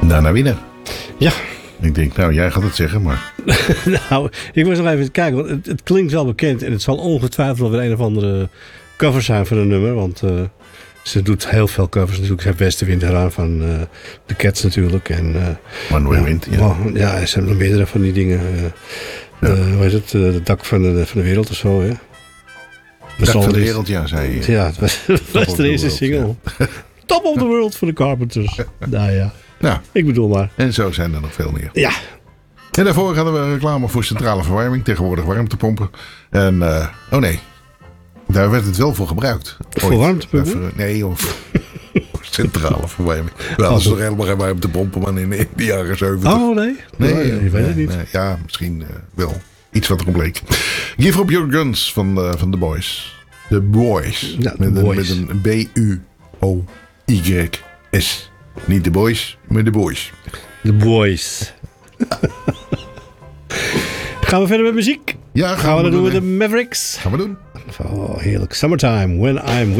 Daarna winnaar. Ja. Ik denk, nou, jij gaat het zeggen, maar... Nou, ik was nog even kijken, want het klinkt wel bekend. En het zal ongetwijfeld wel weer een of andere cover zijn van een nummer. Want ze doet heel veel covers natuurlijk. Ze heeft Westenwind eraan van de Cats natuurlijk. En, maar Noorwind, ja. Ja, ze hebben nog meerdere van die dingen. Hoe heet het? Het dak van de wereld of zo, hè? Dak van de wereld, ja, zei je. Ja, het was de eerste single. Ja. Top of the World voor de Carpenters. Nou ja. Nou, ik bedoel maar. En zo zijn er nog veel meer. Ja. En daarvoor hadden we reclame voor centrale verwarming. Tegenwoordig warmtepompen. En, oh nee. Daar werd het wel voor gebruikt. Voor warmtepompen? Nee, of centrale verwarming. Wel, dat is toch helemaal geen warmtepompen, man, in de jaren 70. Oh, nee? Nee, ik weet het niet. Nee, ja, misschien wel. Iets wat erop bleek. Give Up Your Guns van The Boys. The Boys. Ja, met Boys. een B-U-O-Y-S. Niet de boys, maar de boys. The Boys. Gaan we verder met muziek? Ja, gaan we dat doen met de Mavericks? Gaan we doen. Oh, heerlijk. Summertime, when I'm